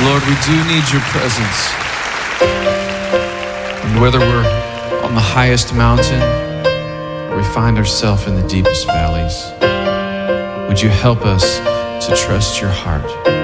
Lord, we do need your presence. And whether we're on the highest mountain or we find ourselves in the deepest valleys, would you help us to trust your heart?